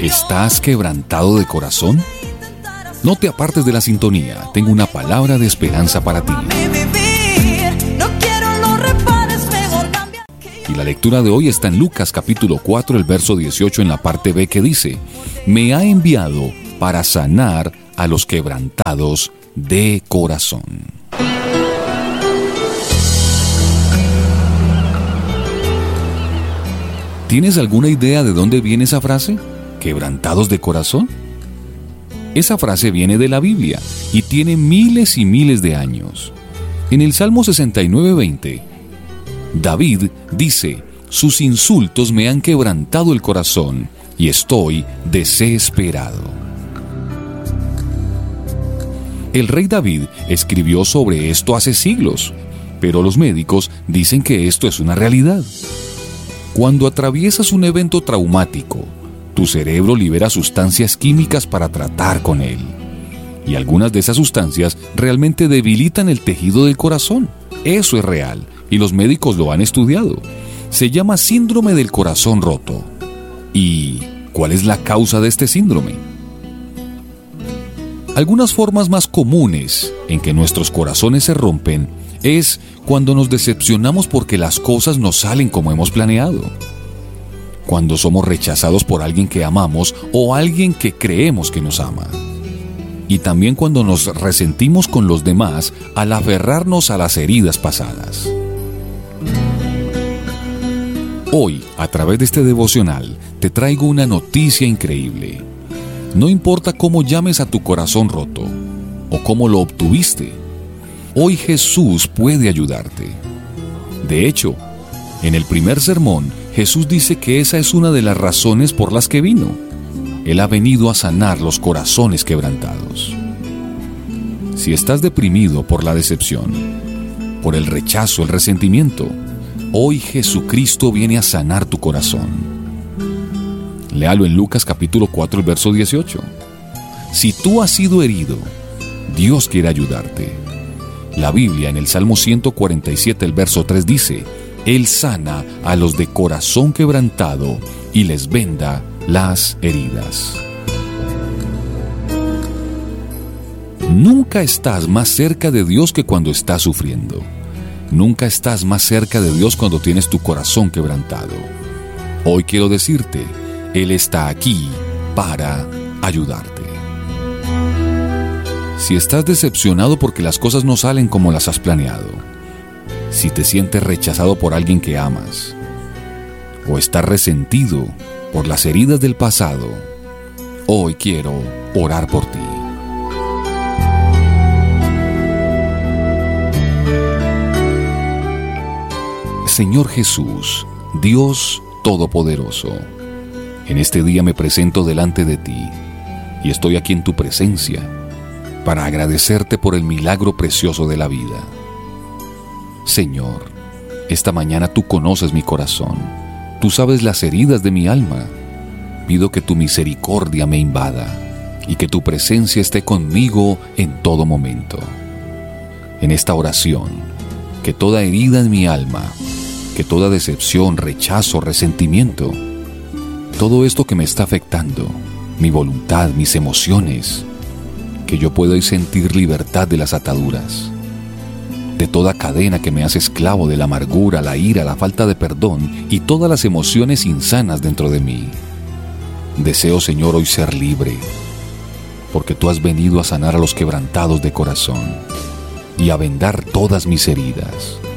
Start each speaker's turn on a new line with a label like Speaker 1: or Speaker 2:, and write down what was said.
Speaker 1: ¿Estás quebrantado de corazón? No te apartes de la sintonía, tengo una palabra de esperanza para ti. Y la lectura de hoy está en Lucas capítulo 4, el verso 18 en la parte B, que dice: me ha enviado para sanar a los quebrantados de corazón. ¿Tienes alguna idea de dónde viene esa frase? ¿Quebrantados de corazón? Esa frase viene de la Biblia y tiene miles y miles de años. En el Salmo 69:20, David dice: sus insultos me han quebrantado el corazón y estoy desesperado. El rey David escribió sobre esto hace siglos, pero los médicos dicen que esto es una realidad. Cuando atraviesas un evento traumático, tu cerebro libera sustancias químicas para tratar con él. Y algunas de esas sustancias realmente debilitan el tejido del corazón. Eso es real, y los médicos lo han estudiado. Se llama síndrome del corazón roto. ¿Y cuál es la causa de este síndrome? Algunas formas más comunes en que nuestros corazones se rompen es cuando nos decepcionamos porque las cosas no salen como hemos planeado. Cuando somos rechazados por alguien que amamos o alguien que creemos que nos ama. Y también cuando nos resentimos con los demás al aferrarnos a las heridas pasadas. Hoy, a través de este devocional, te traigo una noticia increíble. No importa cómo llames a tu corazón roto o cómo lo obtuviste, hoy Jesús puede ayudarte. De hecho, en el primer sermón, Jesús dice que esa es una de las razones por las que vino. Él ha venido a sanar los corazones quebrantados. Si estás deprimido por la decepción, por el rechazo, el resentimiento, hoy Jesucristo viene a sanar tu corazón. Léalo en Lucas capítulo 4, el verso 18. Si tú has sido herido, Dios quiere ayudarte. La Biblia en el Salmo 147, el verso 3 dice: Él sana a los de corazón quebrantado y les venda las heridas. Nunca estás más cerca de Dios que cuando estás sufriendo. Nunca estás más cerca de Dios cuando tienes tu corazón quebrantado. Hoy quiero decirte, Él está aquí para ayudarte. Si estás decepcionado porque las cosas no salen como las has planeado, si te sientes rechazado por alguien que amas, o estás resentido por las heridas del pasado, hoy quiero orar por ti. Señor Jesús, Dios Todopoderoso, en este día me presento delante de ti y estoy aquí en tu presencia para agradecerte por el milagro precioso de la vida. Señor, esta mañana tú conoces mi corazón, tú sabes las heridas de mi alma. Pido que tu misericordia me invada y que tu presencia esté conmigo en todo momento. En esta oración, que toda herida en mi alma, que toda decepción, rechazo, resentimiento, todo esto que me está afectando, mi voluntad, mis emociones, que yo pueda sentir libertad de las ataduras, de toda cadena que me hace esclavo de la amargura, la ira, la falta de perdón y todas las emociones insanas dentro de mí. Deseo, Señor, hoy ser libre, porque tú has venido a sanar a los quebrantados de corazón y a vendar todas mis heridas.